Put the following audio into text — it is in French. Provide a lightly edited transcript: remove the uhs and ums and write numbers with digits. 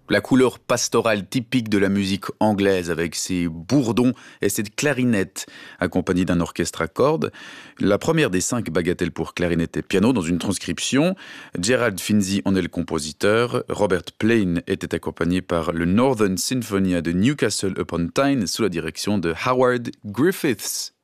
La couleur pastorale typique de la musique anglaise avec ses bourdons et cette clarinette accompagnée d'un orchestre à cordes. La première des 5 bagatelles pour clarinette et piano dans une transcription. Gerald Finzi en est le compositeur. Robert Plain était accompagné par le Northern Sinfonia de Newcastle upon Tyne sous la direction de Howard Griffiths.